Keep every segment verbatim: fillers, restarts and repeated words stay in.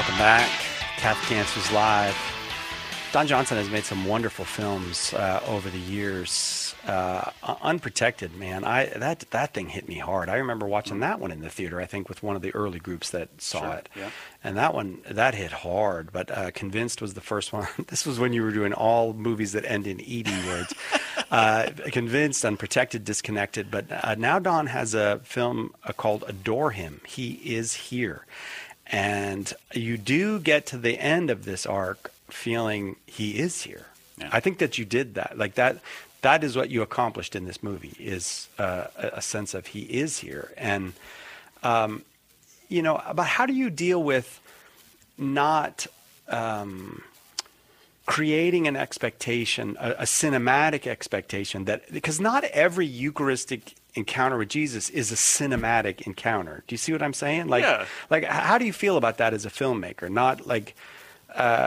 Welcome back. Catholic Answers Live. Don Johnson has made some wonderful films uh, over the years. Uh, Unprotected, man, I that that thing hit me hard. I remember watching that one in the theater, I think, with one of the early groups that saw Sure, it. yeah. And that one, that hit hard. But uh, Convinced was the first one. This was when you were doing all movies that end in E D words. uh, Convinced, Unprotected, Disconnected. But uh, now Don has a film uh, called Adore Him. He Is Here. And you do get to the end of this arc feeling he is here. Yeah. I think that you did that. Like that, that is what you accomplished in this movie, is uh, a a sense of he is here. And, um, you know, but how do you deal with not um, creating an expectation, a, a cinematic expectation that, because not every Eucharistic encounter with Jesus is a cinematic encounter. Do you see what I'm saying? Like, Yeah. like how do you feel about that as a filmmaker? Not like, uh,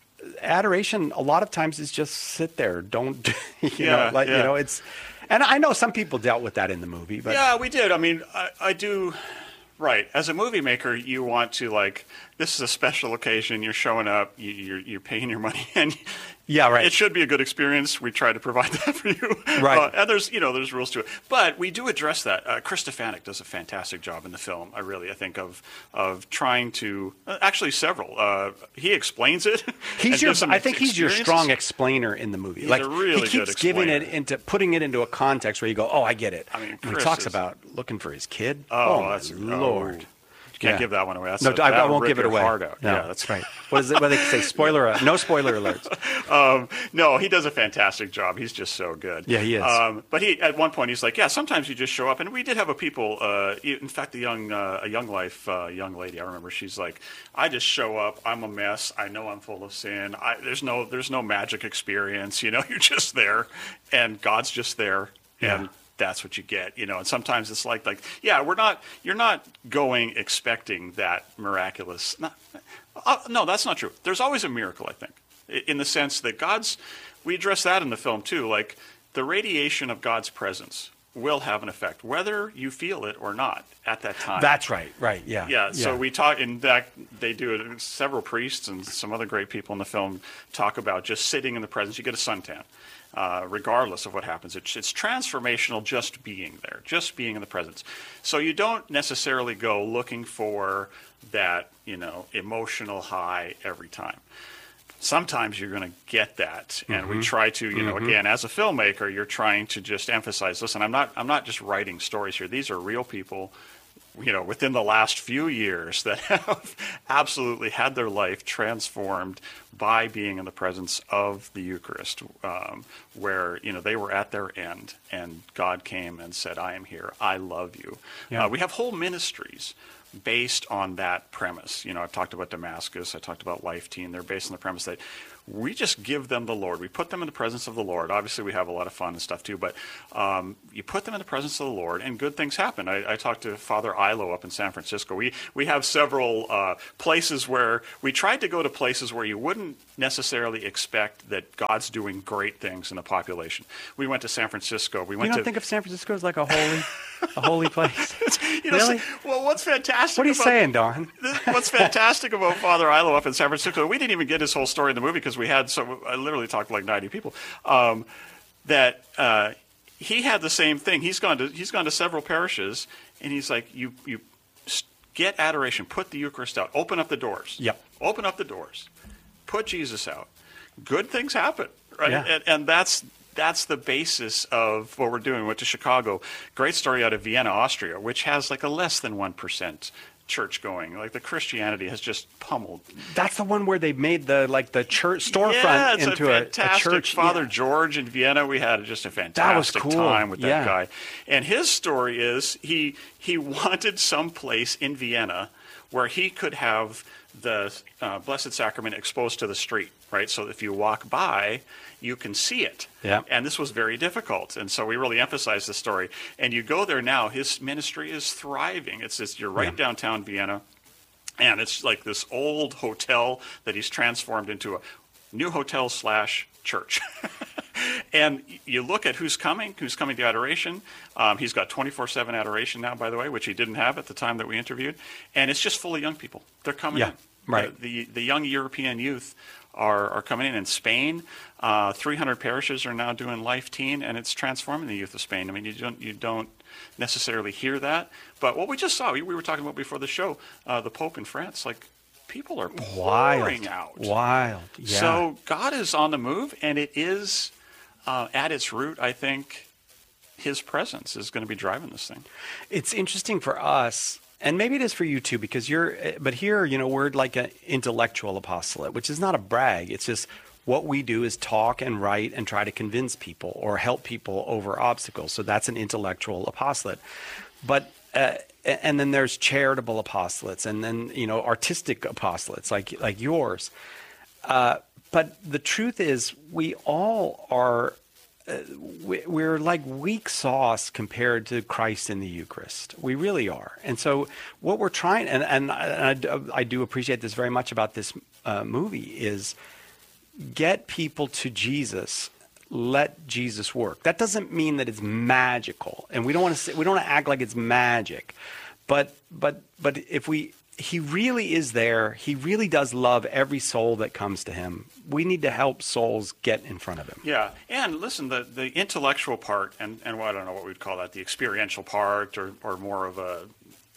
adoration a lot of times is just sit there, don't you Yeah, know, like yeah. you know, it's, and I know some people dealt with that in the movie, but Yeah, we did. I mean, I, I do. Right. As a movie maker, you want to, like, this is a special occasion. You're showing up. You, you're you're paying your money, and yeah, right. it should be a good experience. We try to provide that for you. Right. Uh, and there's, you know, there's rules to it. But we do address that. Uh, Chris Stefanik does a fantastic job in the film. I really, I think of of trying to uh, actually several. Uh, he explains it. He's and your, gives some I think he's your experiences. strong explainer in the movie. He's like a really he keeps good giving it explainer. into, putting it into a context where you go, oh, I get it. I mean, And he Chris talks is- about looking for his kid. Oh, my that's Lord. Oh. Can't Yeah. give that one away. That's No, a, I, I that'll won't rip give it your away. Heart out. No, Yeah, that's right. What is it? What do they say? Spoiler? Uh, no spoiler alerts. Um, no, he does a fantastic job. He's just so good. Yeah, he is. Um, but he, at one point, he's like, "Yeah, sometimes you just show up." And we did have a people. Uh, in fact, a young, uh, a young life, uh, young lady. I remember. She's like, "I just show up. I'm a mess. I know I'm full of sin. I, there's no, there's no magic experience. You know, you're just there, and God's just there, and." Yeah. That's what you get, you know. And sometimes it's like, like, yeah, we're not. You're not going expecting that miraculous. Not, uh, no, that's not true. There's always a miracle, I think, i- in the sense that God's. We address that in the film too. Like the radiation of God's presence will have an effect, whether you feel it or not at that time. That's right. Right. Yeah. Yeah, so we talk, in fact, they do it, several priests and some other great people in the film talk about just sitting in the presence. You get a suntan, uh, regardless of what happens. It's, it's transformational just being there, just being in the presence. So you don't necessarily go looking for that, you know, emotional high every time. Sometimes you're going to get that, and Mm-hmm. we try to, you know, again, as a filmmaker, you're trying to just emphasize, listen, I'm not, I'm not just writing stories here. These are real people, you know, within the last few years that have absolutely had their life transformed by being in the presence of the Eucharist, um, where, you know, they were at their end, and God came and said, I am here. I love you. Yeah. Uh, we have whole ministries based on that premise. You know, I've talked about Damascus, I talked about Life Team. They're based on the premise that we just give them the Lord. We put them in the presence of the Lord. Obviously, we have a lot of fun and stuff too, but um, you put them in the presence of the Lord, and good things happen. I, I talked to Father Ilo up in San Francisco. We we have several uh, places where we tried to go to places where you wouldn't necessarily expect that God's doing great things in the population. We went to San Francisco. We You went don't to think of San Francisco as like a holy, a holy place? you know, Really? well, what's fantastic What are you about saying, Don? What's fantastic about Father Ilo up in San Francisco, we didn't even get his whole story in the movie because we had so I literally talked to like ninety people. Um, that uh, he had the same thing. He's gone to he's gone to several parishes, and he's like, you you get adoration, put the Eucharist out, open up the doors. Yep. Open up the doors, put Jesus out. Good things happen, right? Yeah. And, and that's that's the basis of what we're doing. We went to Chicago. Great story out of Vienna, Austria, which has like a less than one percent church going. Like the Christianity has just pummeled. That's the one where they made the like the church storefront Yeah, it's into a a, a fantastic church. Father Yeah. George in Vienna. We had just a fantastic cool. time with that Yeah. guy. And his story is he he wanted some place in Vienna where he could have the uh, Blessed Sacrament exposed to the street, right? So if you walk by, you can see it. Yeah. And this was very difficult. And so we really emphasized the story. And you go there now, his ministry is thriving. It's just, you're right Yeah. downtown Vienna. And it's like this old hotel that he's transformed into a new hotel slash church. And you look at who's coming, who's coming to adoration. Um, he's got twenty-four seven adoration now, by the way, which he didn't have at the time that we interviewed. And it's just full of young people. They're coming Yeah. in. Right. The, the, the young European youth are, are coming in. In Spain, uh, three hundred parishes are now doing Life Teen, and it's transforming the youth of Spain. I mean, you don't, you don't necessarily hear that. But what we just saw, we, we were talking about before the show, uh, the Pope in France, like, people are pouring Wild. out. Wild. Yeah. So God is on the move, and it is, uh, at its root, I think, his presence is going to be driving this thing. It's interesting for us, and maybe it is for you too, because you're, but here, you know, we're like an intellectual apostolate, which is not a brag. It's just what we do is talk and write and try to convince people or help people over obstacles. So that's an intellectual apostolate. But, uh, and then there's charitable apostolates, and then, you know, artistic apostolates like, like yours. Uh, but the truth is we all are, Uh, we, we're like weak sauce compared to Christ in the Eucharist. We really are. And so what we're trying, and, and, I, and I, I do appreciate this very much about this uh, movie, is get people to Jesus. Let Jesus work. That doesn't mean that it's magical, and we don't want to say, we don't want to act like it's magic. But but but if we he really is there. He really does love every soul that comes to him. We need to help souls get in front of him. Yeah, and listen, the, the intellectual part, and, and well, I don't know what we'd call that, the experiential part, or, or more of a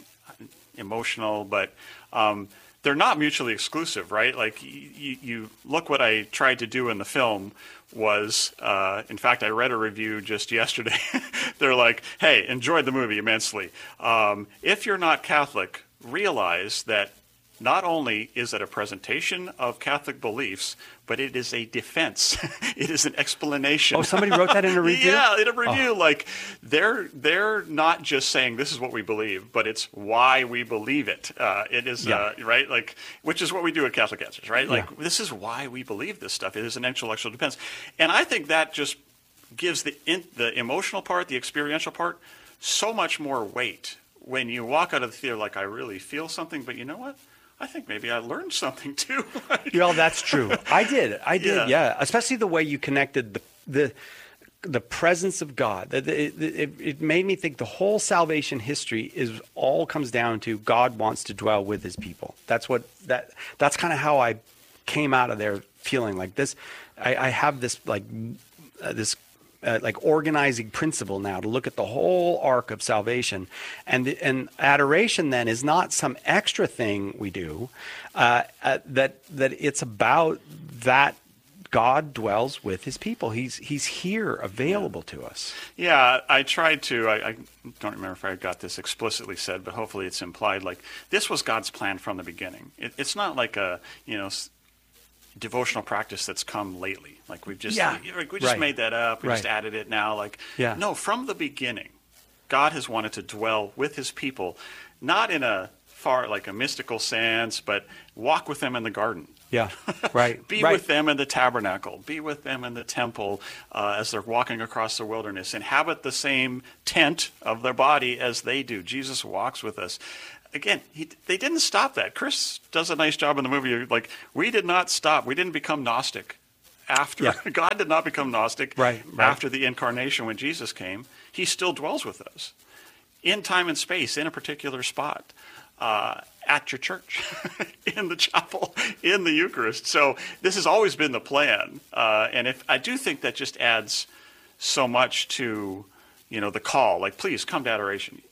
emotional, but um, they're not mutually exclusive, right? Like, you, you look what I tried to do in the film was, uh, in fact, I read a review just yesterday. They're like, hey, enjoyed the movie immensely. Um, if you're not Catholic, realize that not only is it a presentation of Catholic beliefs, but it is a defense. It is an explanation. Oh, somebody wrote that in a review? Yeah, in a review. Oh. Like, they're they're not just saying this is what we believe, but it's why we believe it. Uh, it is, Yeah. uh, right? Like, which is what we do at Catholic Answers, right? Like, Yeah. this is why we believe this stuff. It is an intellectual defense. And I think that just gives the in, the emotional part, the experiential part, so much more weight. When you walk out of the theater like, I really feel something, but you know what? I think maybe I learned something too. Well, that's true. I did. I did. Yeah. Yeah. Especially the way you connected the the the presence of God. It, it, it, it made me think the whole salvation history is all comes down to God wants to dwell with his people. That's what that that's kind of how I came out of there feeling like this. I, I have this like uh, this. Uh, like organizing principle now to look at the whole arc of salvation, and the, and adoration then is not some extra thing we do, uh, uh, that that it's about that God dwells with his people. He's he's here available to us. Yeah, I tried to. I, I don't remember if I got this explicitly said, but hopefully it's implied. Like, this was God's plan from the beginning. It, it's not like a you know. devotional practice that's come lately. Like, we've just Yeah, we just right. made that up. We Right. just added it now. Like, Yeah. no, from the beginning, God has wanted to dwell with his people, not in a far like a mystical sense, but walk with them in the garden. Yeah, right. Be right. with them in the tabernacle. Be with them in the temple uh, as they're walking across the wilderness. Inhabit the same tent of their body as they do. Jesus walks with us. Again, he, they didn't stop that. Chris does a nice job in the movie. Like, we did not stop. We didn't become Gnostic after. Yeah. God did not become Gnostic Right, right. after the incarnation when Jesus came. He still dwells with us in time and space, in a particular spot, uh, at your church, in the chapel, in the Eucharist. So this has always been the plan. Uh, and if I do think that just adds so much to, you know, the call. Like, please come to adoration.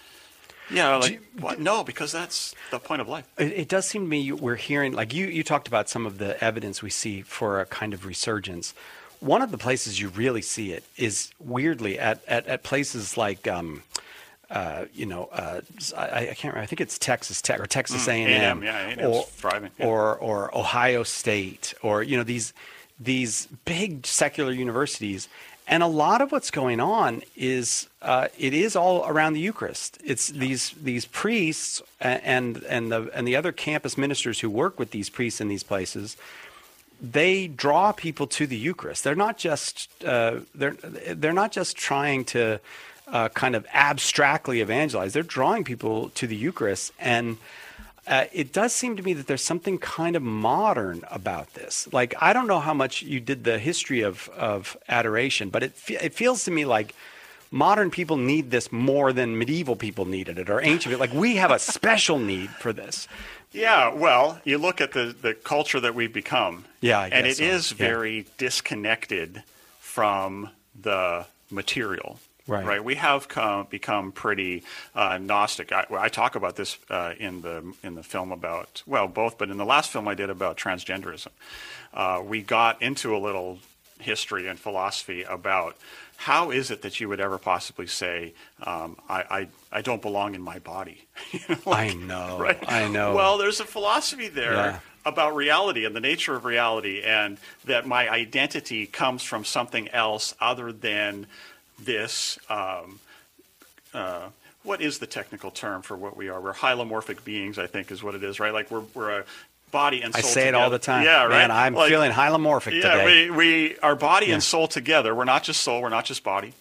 Yeah, like, what? No, because that's the point of life. It, it does seem to me you- we're hearing, like you, you talked about some of the evidence we see for a kind of resurgence. One of the places you really see it is weirdly at, at, at places like, um, uh, you know, uh, I, I can't remember, I think it's Texas Tech or Texas A and M, A and M, yeah, A and M's or, thriving, yeah. or, or Ohio State, or, you know, these, these big secular universities. And a lot of what's going on is uh, it is all around the Eucharist. It's yeah. these these priests and and the and the other campus ministers who work with these priests in these places. They draw people to the Eucharist. They're not just uh, they're they're not just trying to uh, kind of abstractly evangelize. They're drawing people to the Eucharist, and Uh, it does seem to me that there's something kind of modern about this. Like, I don't know how much you did the history of, of adoration, but it fe- it feels to me like modern people need this more than medieval people needed it, or ancient people. Like, we have a special need for this. Yeah, well, you look at the, the culture that we've become. Yeah, I and guess it so. is Yeah. very disconnected from the material. Right. Right. We have come, become pretty uh, Gnostic. I, I talk about this uh, in the in the film about, well, both, but in the last film I did about transgenderism. Uh, we got into a little history and philosophy about how is it that you would ever possibly say, um, I, I I don't belong in my body. You know, like, I know. Right? I know. Well, there's a philosophy there. Yeah. About reality and the nature of reality, and that my identity comes from something else other than this. Um, uh, what is the technical term for what we are? We're hylomorphic beings, I think, is what it is, right? Like we're we're a body and soul. I say together. it all the time. Yeah, right. Man, I'm like, feeling hylomorphic yeah, today. we we our body Yeah. and soul together. We're not just soul. We're not just body.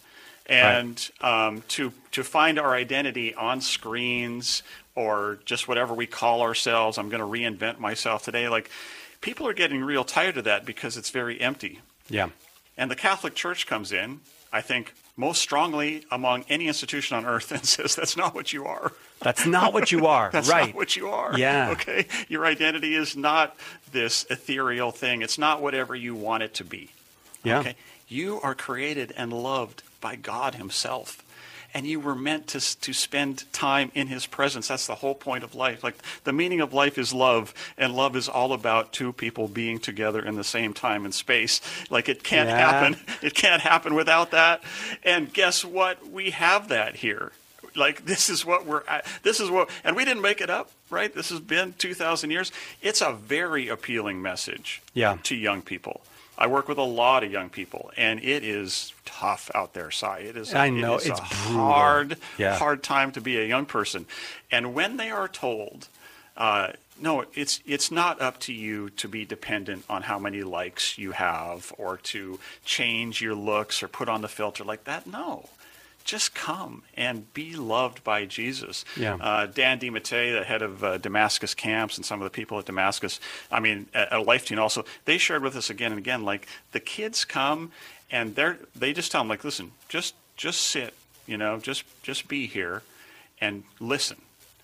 And um, to to find our identity on screens or just whatever we call ourselves, I'm going to reinvent myself today. Like, people are getting real tired of that because it's very empty. Yeah. And the Catholic Church comes in, I think, most strongly among any institution on earth and says, that's not what you are. That's not what you are. That's right. not what you are. Yeah. Okay? Your identity is not this ethereal thing. It's not whatever you want it to be. Yeah. Okay? You are created and loved by God himself. And you were meant to to spend time in his presence. That's the whole point of life. Like, the meaning of life is love, and love is all about two people being together in the same time and space. Like, it can't Yeah. happen. It can't happen without that. And guess what? We have that here. Like, this is what we're at. This is what, and we didn't make it up, right? This has been two thousand years. It's a very appealing message Yeah. to young people. I work with a lot of young people, and it is tough out there, Si. It is. I know, it is it's a brutal. hard, Yeah. hard time to be a young person. And when they are told, uh, no, it's it's not up to you to be dependent on how many likes you have, or to change your looks or put on the filter like that. No. Just come and be loved by Jesus. Yeah. Uh, Dan DiMattei, the head of uh, Damascus camps, and some of the people at Damascus, I mean, at, at Life Team also, they shared with us again and again, like, the kids come and they're they just tell them, like, listen, just just sit, you know, just just be here and listen.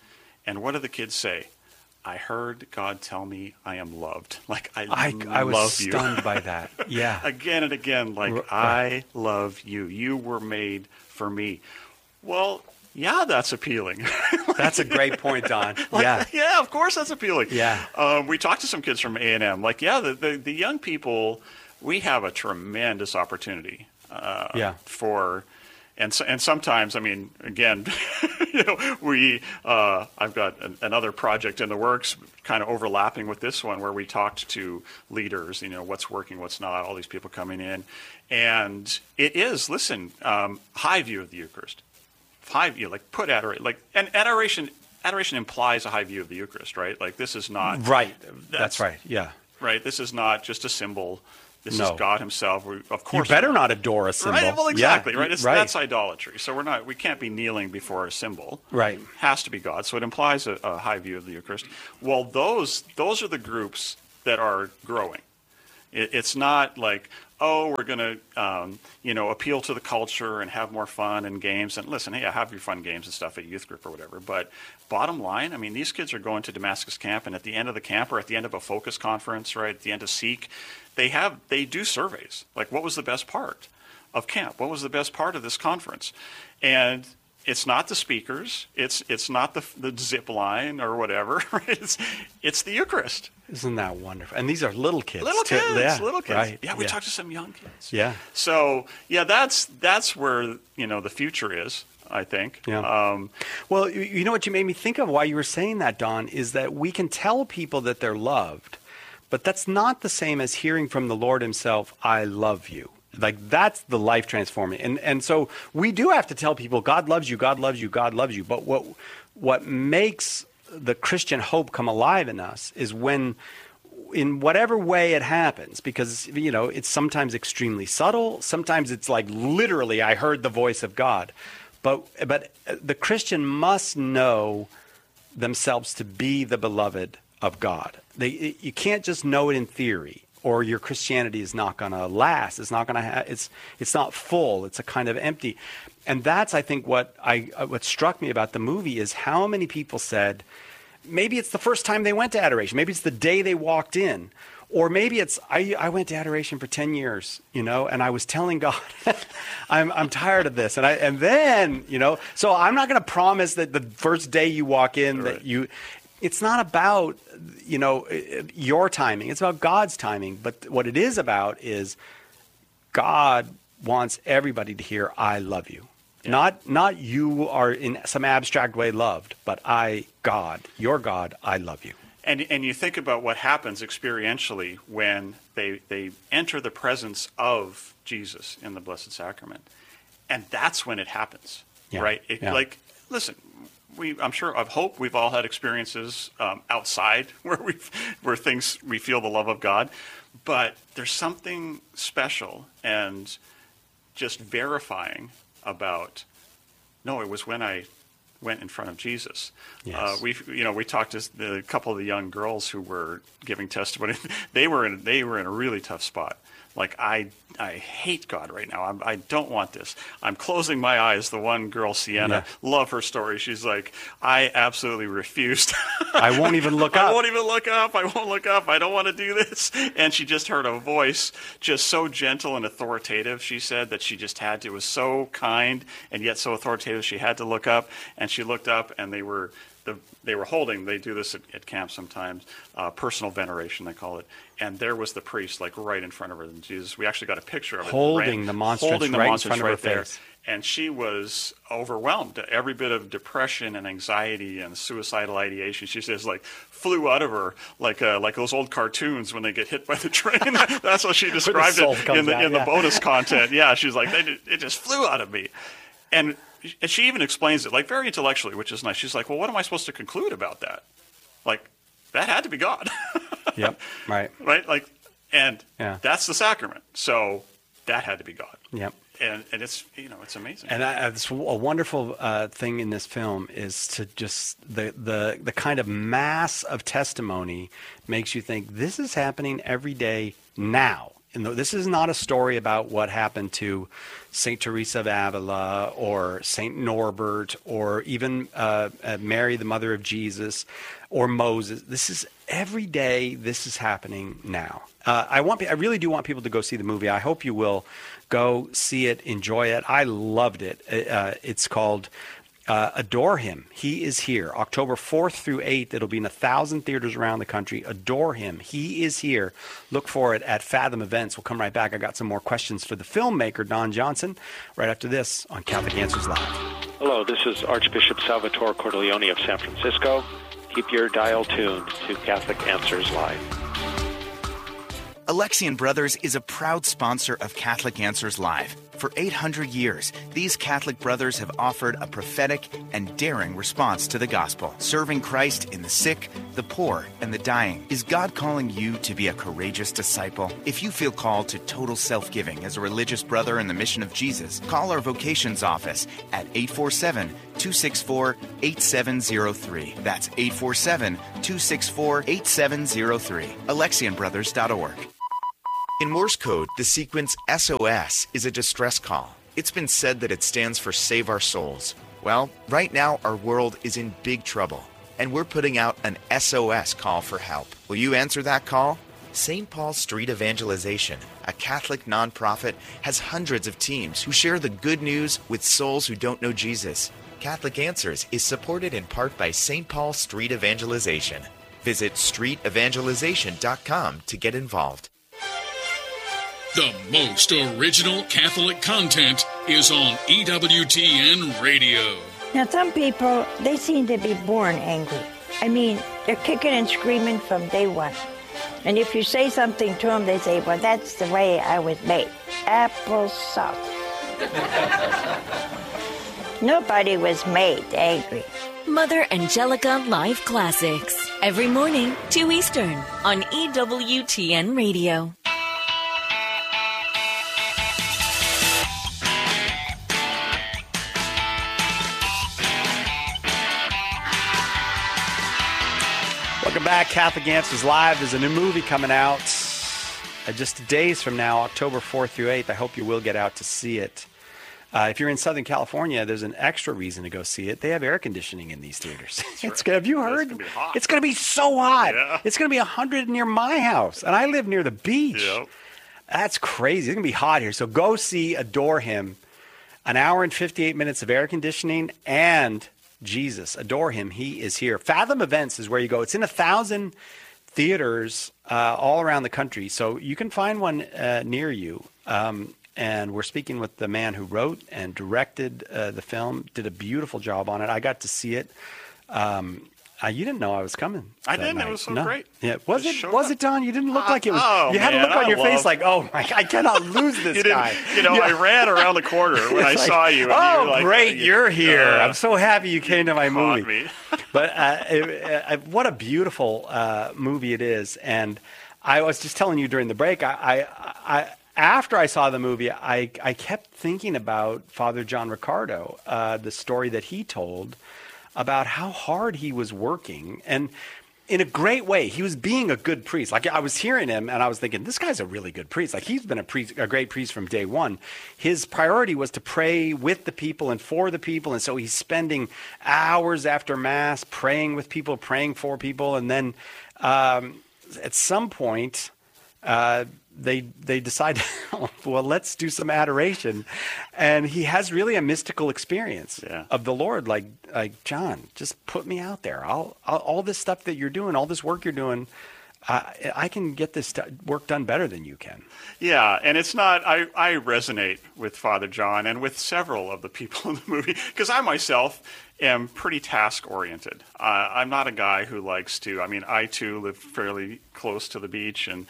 And what do the kids say? I heard God tell me I am loved. Like, I, I, I was love you. stunned by that. Yeah. Again and again, like, Right. I love you. You were made for me. Well, yeah, that's appealing. That's a great point, Don. Like, yeah. yeah, of course that's appealing. Yeah. Um, we talked to some kids from A and M. Like, yeah, the, the, the young people, we have a tremendous opportunity uh, Yeah. for, and so, and sometimes, I mean, again, you know, we, uh, I've got an, another project in the works, kind of overlapping with this one, where we talked to leaders, you know, what's working, what's not, all these people coming in. And it is, listen, um, high view of the Eucharist. High view, like, put adoration, like, and adoration, adoration implies a high view of the Eucharist, right? Like, this is not, Right. That's, That's- right. Yeah. right? This is not just a symbol. This No. is God himself. We, of You course, better not adore a symbol. Right? Well, exactly. Yeah. Right. It's, right. That's idolatry. So we're not. We can't be kneeling before a symbol. Right. It has to be God. So it implies a, a high view of the Eucharist. Well, those those are the groups that are growing. It, it's not like, oh, we're going to, um, you know, appeal to the culture and have more fun and games. And listen, hey, have your fun games and stuff at youth group or whatever. But bottom line, I mean, these kids are going to Damascus camp, and at the end of the camp, or at the end of a focus conference, right, at the end of Seek, they have they do surveys. Like, what was the best part of camp? What was the best part of this conference? And it's not the speakers. It's it's not the the zip line or whatever. Right? It's it's the Eucharist. Isn't that wonderful? And these are little kids. Little too. kids, Yeah. little kids. Right. Yeah, we yeah. talked to some young kids. Yeah. So yeah, that's that's where, you know, the future is, I think. Yeah. Um, Well, you- you know what you made me think of while you were saying that, Don, is that we can tell people that they're loved, but that's not the same as hearing from the Lord himself, I love you. Like, that's the life transforming. And and so we do have to tell people, God loves you, God loves you, God loves you. But what what makes the Christian hope come alive in us is when, in whatever way it happens, because, you know, it's sometimes extremely subtle. Sometimes it's like, literally, I heard the voice of God. But but the Christian must know themselves to be the beloved of God. They, you can't just know it in theory. or your Christianity is not going to last. It's not going to ha- it's it's not full. It's a kind of empty. And that's, I think, what I uh, what struck me about the movie is how many people said, maybe it's the first time they went to adoration. Maybe it's the day they walked in. Or maybe it's, I, I went to adoration for ten years, you know, and I was telling God, I'm I'm tired of this. And I and then, you know, so I'm not going to promise that the first day you walk in Right. that you, it's not about, you know, your timing. It's about God's timing. But what it is about is God wants everybody to hear, I love you. Yeah. Not not you are in some abstract way loved, but I, God, your God, I love you. And and you think about what happens experientially when they they enter the presence of Jesus in the Blessed Sacrament, and that's when it happens, Yeah, right? It, yeah. Like, listen, we I'm sure I hope we've all had experiences um, outside where we where things we feel the love of God, but there's something special and just verifying about. No, it was when I went in front of Jesus. Yes. Uh, we, you know, we talked to the, a couple of the young girls who were giving testimony. They were in, they were in a really tough spot. Like, I, I hate God right now. I'm, I don't want this. I'm closing my eyes. The one girl, Sienna, Yeah. love her story. She's like, I absolutely refused. I won't even look I up. won't even look up. I won't look up. I don't want to do this. And she just heard a voice, just so gentle and authoritative, she said, that she just had to. It was so kind and yet so authoritative. She had to look up, and she looked up, and they were the, they were holding, they do this at, at camp sometimes, uh, personal veneration, they call it. And there was the priest, like, right in front of her. And Jesus, we actually got a picture of it. Holding right, the monstrance holding the right in monstrance front of her right there. face. And she was overwhelmed. Every bit of depression and anxiety and suicidal ideation, she says, like, flew out of her like uh, like those old cartoons when they get hit by the train. That's how she described soul it comes in the out, in the yeah. bonus content. Yeah, she's like, they, ju- it just flew out of me. And and she even explains it, like, very intellectually, which is nice. She's like, well, what am I supposed to conclude about that? Like, that had to be God. Yep. Right. Right? Like, and Yeah. that's the sacrament. So that had to be God. Yep. And and it's, you know, it's amazing. And I, it's a wonderful uh, thing in this film is to just the, the the kind of mass of testimony makes you think this is happening every day now. And this is not a story about what happened to Saint Teresa of Avila or Saint Norbert or even uh, uh, Mary, the mother of Jesus, or Moses. This is every day. This is happening now. Uh, I want. I really do want people to go see the movie. I hope you will go see it, enjoy it. I loved it. Uh, it's called Uh, Adore Him. He is here. October fourth through eighth. It'll be in a thousand theaters around the country. Adore Him. He is here. Look for it at Fathom Events. We'll come right back. I got some more questions for the filmmaker, Don Johnson, right after this on Catholic Answers Live. Hello, this is Archbishop Salvatore Cordileone of San Francisco. Keep your dial tuned to Catholic Answers Live. Alexian Brothers is a proud sponsor of Catholic Answers Live. For eight hundred years, these Catholic brothers have offered a prophetic and daring response to the gospel, serving Christ in the sick, the poor, and the dying. Is God calling you to be a courageous disciple? If you feel called to total self-giving as a religious brother in the mission of Jesus, call our vocations office at eight four seven, two six four, eight seven zero three. That's eight four seven, two six four, eight seven zero three. Alexian Brothers dot org. In Morse code, the sequence S O S is a distress call. It's been said that it stands for Save Our Souls. Well, right now our world is in big trouble, and we're putting out an S O S call for help. Will you answer that call? Saint Paul Street Evangelization, a Catholic nonprofit, has hundreds of teams who share the good news with souls who don't know Jesus. Catholic Answers is supported in part by Saint Paul Street Evangelization. Visit street evangelization dot com to get involved. The most original Catholic content is on E W T N Radio. Now, some people, they seem to be born angry. I mean, they're kicking and screaming from day one. And if you say something to them, they say, well, that's the way I was made. Applesauce. Nobody was made angry. Mother Angelica Live Classics. Every morning, two Eastern, on E W T N Radio. Welcome back. Catholic Answers Live. There's a new movie coming out. uh, just days from now, October fourth through eighth. I hope you will get out to see it. Uh, if you're in Southern California, there's an extra reason to go see it. They have air conditioning in these theaters. It's right. gonna, have you heard? It's gonna be hot. It's going to be so hot. Yeah. It's going to be one hundred near my house, and I live near the beach. Yep. That's crazy. It's going to be hot here. So go see Adore Him. An hour and fifty-eight minutes of air conditioning and Jesus. Adore Him. He is here. Fathom Events is where you go. It's in a thousand theaters uh, all around the country. So you can find one uh, near you. Um, and we're speaking with the man who wrote and directed uh, the film, did a beautiful job on it. I got to see it. Um, uh, you didn't know I was coming. I that didn't. night. It was so No. great. Yeah. Was Just it? showed Was up. it, Don? You didn't look Uh, like it was. oh, you had man, a look on I your love- face like, oh my, I cannot lose this You didn't, guy. you know, Yeah. I ran around the corner when I It's like, saw you. And oh, you were like, great, you- you're here. uh, I'm so happy you came to my caught movie. me. But uh, it, uh, what a beautiful uh, movie it is. And I was just telling you during the break, I, I, I after I saw the movie, I, I kept thinking about Father John Riccardo, uh, the story that he told about how hard he was working. And in a great way, he was being a good priest. Like I was hearing him and I was thinking, this guy's a really good priest. Like he's been a priest, a great priest from day one. His priority was to pray with the people and for the people. And so he's spending hours after Mass praying with people, praying for people. And then um, at some point, uh, they they decide, well, let's do some adoration. And he has really a mystical experience Yeah. of the Lord. Like, like John, just put me out there. I'll, I'll all this stuff that you're doing, all this work you're doing, I, I can get this st- work done better than you can. Yeah, and it's not, I, I resonate with Father John and with several of the people in the movie, because I myself am pretty task-oriented. Uh, I'm not a guy who likes to, I mean, I too live fairly close to the beach, and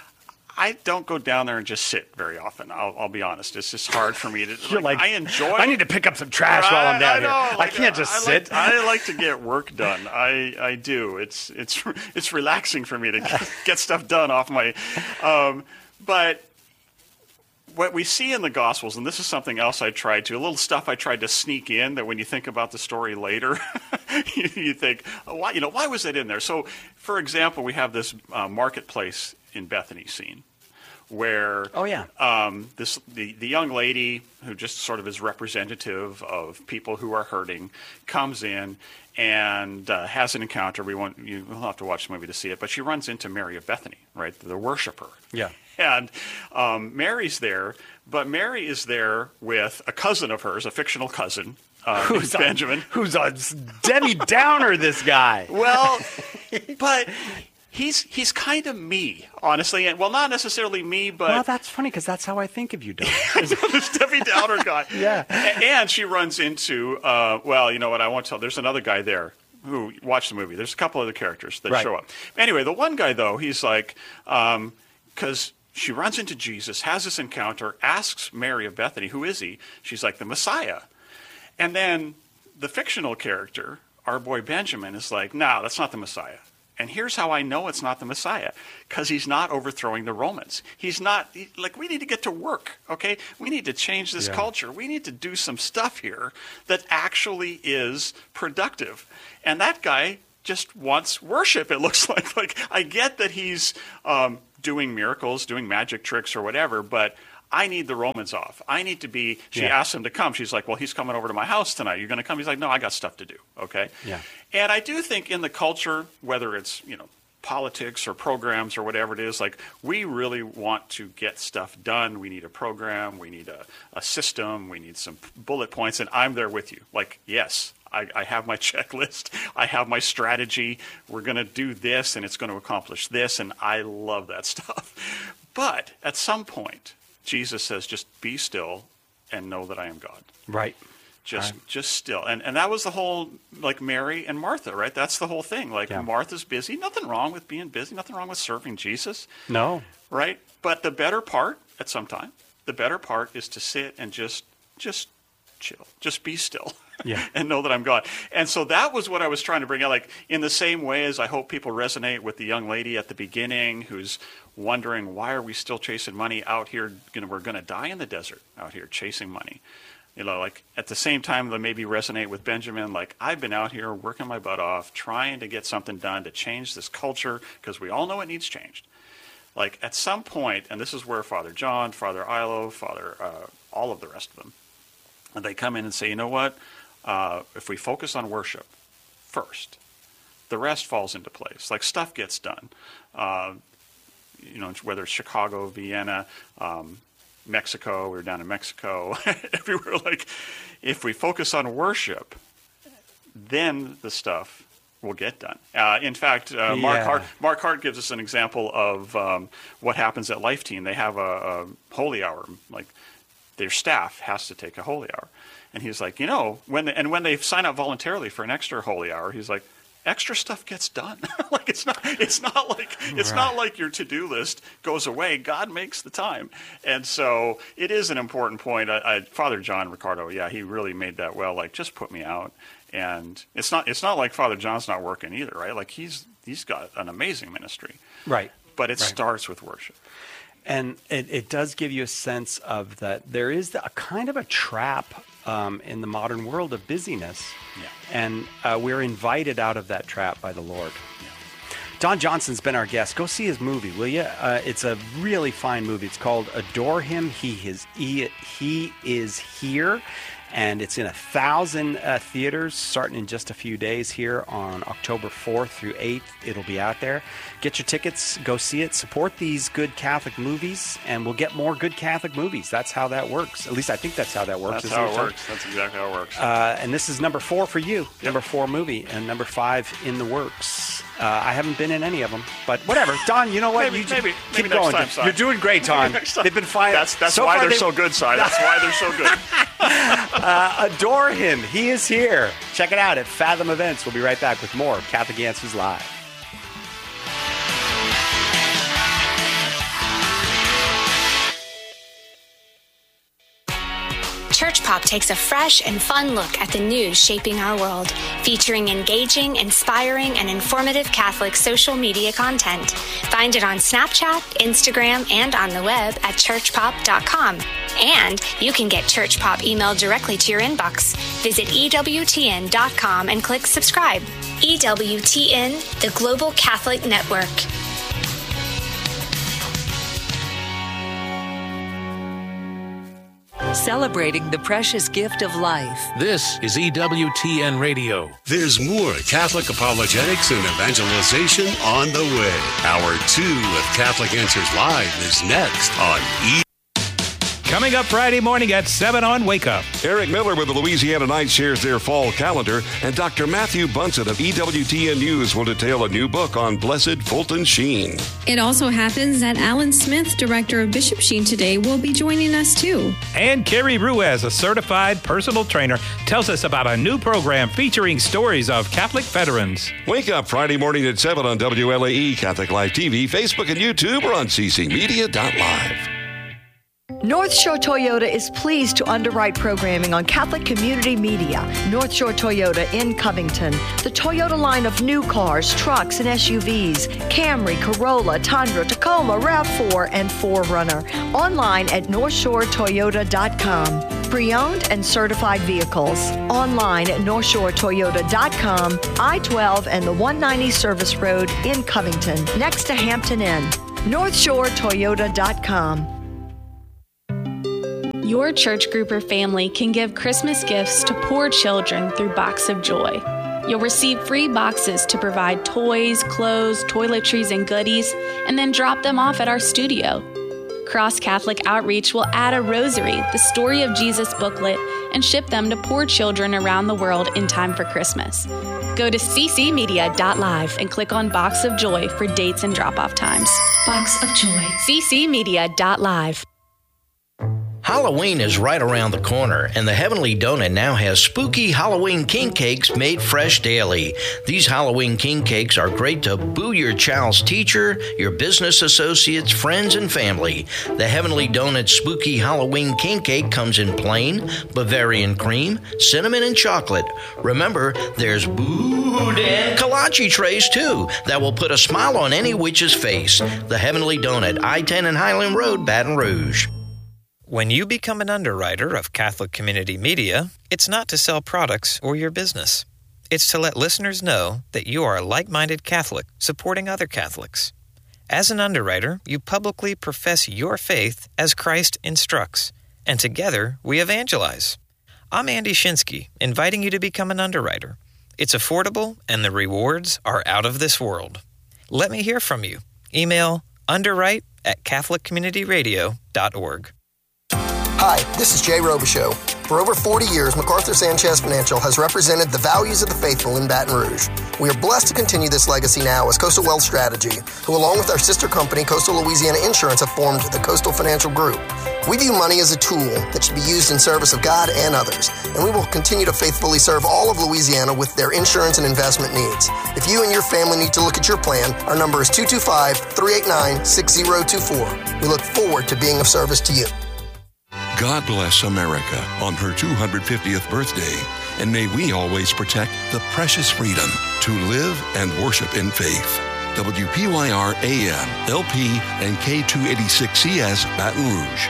I don't go down there and just sit very often. I'll, I'll be honest. It's just hard for me to. You're like, I enjoy. I need to pick up some trash while I'm down I, I know, here. like, I can't just I sit. Like, I like to get work done. I, I do. It's it's it's relaxing for me to get, get stuff done off my. Um, but what we see in the Gospels, and this is something else I tried to, a little stuff I tried to sneak in that when you think about the story later, you, you think, oh, why, you know, why was that in there? So, for example, we have this uh, marketplace in Bethany scene where Oh, yeah. um, this the, the young lady who just sort of is representative of people who are hurting comes in and uh, has an encounter. We want you will have to watch the movie to see it, but she runs into Mary of Bethany, right, the worshiper. Yeah. And um, Mary's there, but Mary is there with a cousin of hers, a fictional cousin, uh, Who's Benjamin. A, who's a Debbie Downer, this guy. Well, but he's he's kind of me, honestly. And well, not necessarily me, but Well, that's funny because that's how I think of you, Don. this Debbie Downer guy. Yeah. A- And she runs into, uh, well, you know what, I won't tell. There's another guy there who watched the movie. There's a couple other characters that Right. show up. Anyway, the one guy, though, he's like, because she runs into Jesus, has this encounter, asks Mary of Bethany, who is he? She's like, the Messiah. And then the fictional character, our boy Benjamin, is like, no, that's not the Messiah. And here's how I know it's not the Messiah, because he's not overthrowing the Romans. He's not, he, like, we need to get to work, okay? We need to change this Yeah. culture. We need to do some stuff here that actually is productive. And that guy just wants worship, it looks like. Like, I get that he's um, doing miracles, doing magic tricks or whatever, but I need the Romans off. I need to be, she Yeah. asked him to come. She's like, well, he's coming over to my house tonight. You're going to come? He's like, no, I got stuff to do, okay? Yeah. And I do think in the culture, whether it's, you know, politics or programs or whatever it is, like, we really want to get stuff done. We need a program. We need a, a system. We need some bullet points. And I'm there with you. Like, yes, I, I have my checklist. I have my strategy. We're going to do this, and it's going to accomplish this. And I love that stuff. But at some point, Jesus says, just be still and know that I am God. Right. Just Right. just still. And and that was the whole, like, Mary and Martha, right? That's the whole thing. Like, Yeah. Martha's busy. Nothing wrong with being busy. Nothing wrong with serving Jesus, No. right? But the better part, at some time, the better part is to sit and just just chill. Just be still. Yeah. And know that I'm God. And so that was what I was trying to bring out. Like, in the same way as I hope people resonate with the young lady at the beginning who's wondering, why are we still chasing money out here? You know, we're going to die in the desert out here chasing money. You know, like, at the same time, they'll maybe resonate with Benjamin. Like, I've been out here working my butt off, trying to get something done to change this culture, because we all know it needs changed. Like at some point, and this is where Father John, Father Ilo, Father, uh, all of the rest of them, and they come in and say, you know what? Uh, if we focus on worship first, the rest falls into place. Like stuff gets done. Uh, you know, whether it's Chicago, Vienna, um, Mexico, we were down in Mexico, everywhere. Like, if we focus on worship, then the stuff will get done. Uh, in fact, uh, Mark, Yeah. Hart, Mark Hart gives us an example of um, what happens at Life Team. They have a, a holy hour. Like, their staff has to take a holy hour. And he's like, you know, when they, and when they sign up voluntarily for an extra holy hour, he's like, extra stuff gets done. Like it's not, it's not like it's Right. not like your to-do list goes away. God makes the time, and so it is an important point. I, I, Father John Ricardo, yeah, he really made that well. Like, just put me out, and it's not, it's not like Father John's not working either, right? Like he's he's got an amazing ministry, Right. but it Right. starts with worship. And it, it does give you a sense of that there is a kind of a trap um, in the modern world of busyness. Yeah. And uh, we're invited out of that trap by the Lord. Don Johnson's been our guest. Go see his movie, will you? Uh, it's a really fine movie. It's called Adore Him. He is, he, he is Here. And it's in a thousand uh, theaters starting in just a few days here on October fourth through eighth. It'll be out there. Get your tickets. Go see it. Support these good Catholic movies, and we'll get more good Catholic movies. That's how that works. At least I think that's how that works. That's isn't how it, it Tom? works. That's exactly how it works. Uh, and this is number four for you. Number four movie, and number five in the works. Uh, I haven't been in any of them, but whatever. Don, you know what? Maybe- you just maybe- keep maybe next going. time, Si. You're doing great, Don. Next time. They've been fine. That's that's so why far they're they've- so good, Si. That's why they're so good. uh, adore him. He is here. Check it out at Fathom Events. We'll be right back with more Catholic Answers Live. Church Pop takes a fresh and fun look at the news shaping our world, featuring engaging, inspiring, and informative Catholic social media content. Find it on Snapchat, Instagram, and on the web at church pop dot com. And you can get Church Pop emailed directly to your inbox. Visit E W T N dot com and click subscribe. E W T N, the Global Catholic Network. Celebrating the precious gift of life. This is E W T N Radio. There's more Catholic apologetics and evangelization on the way. Hour two of Catholic Answers Live is next on E. Coming up Friday morning at seven on Wake Up. Eric Miller with the Louisiana Night shares their fall calendar, and Doctor Matthew Bunson of E W T N News will detail a new book on Blessed Fulton Sheen. It also happens that Alan Smith, director of Bishop Sheen Today, will be joining us too. And Carrie Ruiz, a certified personal trainer, tells us about a new program featuring stories of Catholic veterans. Wake Up Friday morning at seven on W L A E, Catholic Live T V, Facebook, and YouTube, or on c c media dot live. North Shore Toyota is pleased to underwrite programming on Catholic Community Media. North Shore Toyota in Covington. The Toyota line of new cars, trucks, and S U Vs. Camry, Corolla, Tundra, Tacoma, RAV four, and four runner. Online at north shore toyota dot com. Pre-owned and certified vehicles. Online at north shore toyota dot com. I twelve and the one ninety Service Road in Covington, next to Hampton Inn. north shore toyota dot com. Your church group or family can give Christmas gifts to poor children through Box of Joy. You'll receive free boxes to provide toys, clothes, toiletries, and goodies, and then drop them off at our studio. Cross Catholic Outreach will add a rosary, the Story of Jesus booklet, and ship them to poor children around the world in time for Christmas. Go to c c media dot live and click on Box of Joy for dates and drop-off times. Box of Joy. c c media dot live. Halloween is right around the corner, and the Heavenly Donut now has spooky Halloween king cakes made fresh daily. These Halloween king cakes are great to boo your child's teacher, your business associates, friends, and family. The Heavenly Donut spooky Halloween king cake comes in plain, Bavarian cream, cinnamon, and chocolate. Remember, there's boudin kolache trays too that will put a smile on any witch's face. The Heavenly Donut, I ten and Highland Road, Baton Rouge. When you become an underwriter of Catholic Community Media, it's not to sell products or your business. It's to let listeners know that you are a like-minded Catholic supporting other Catholics. As an underwriter, you publicly profess your faith as Christ instructs, and together we evangelize. I'm Andy Shinsky, inviting you to become an underwriter. It's affordable, and the rewards are out of this world. Let me hear from you. Email underwrite at catholic community radio dot org. Hi, this is Jay Robichaux. For over forty years, MacArthur Sanchez Financial has represented the values of the faithful in Baton Rouge. We are blessed to continue this legacy now as Coastal Wealth Strategy, who along with our sister company, Coastal Louisiana Insurance, have formed the Coastal Financial Group. We view money as a tool that should be used in service of God and others, and we will continue to faithfully serve all of Louisiana with their insurance and investment needs. If you and your family need to look at your plan, our number is two two five, three eight nine, six zero two four. We look forward to being of service to you. God bless America on her two hundred fiftieth birthday, and may we always protect the precious freedom to live and worship in faith. W P Y R A M, L P, and K two eighty-six C S Baton Rouge.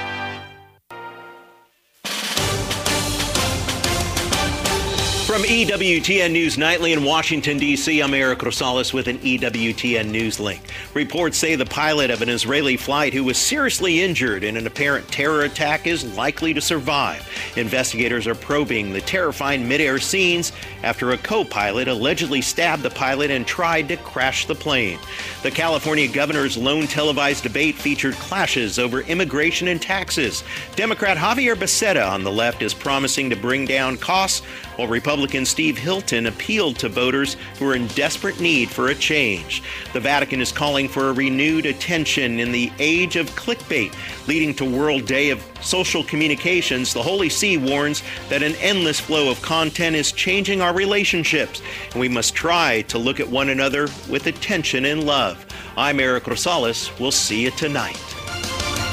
From E W T N News Nightly in Washington, D C, I'm Eric Rosales with an E W T N News link. Reports say the pilot of an Israeli flight who was seriously injured in an apparent terror attack is likely to survive. Investigators are probing the terrifying midair scenes after a co-pilot allegedly stabbed the pilot and tried to crash the plane. The California governor's lone televised debate featured clashes over immigration and taxes. Democrat Javier Becerra on the left is promising to bring down costs, while Republican Steve Hilton appealed to voters who are in desperate need for a change. The Vatican is calling for a renewed attention in the age of clickbait, leading to World Day of Social Communications. The Holy See warns that an endless flow of content is changing our relationships, and we must try to look at one another with attention and love. I'm Eric Rosales. We'll see you tonight.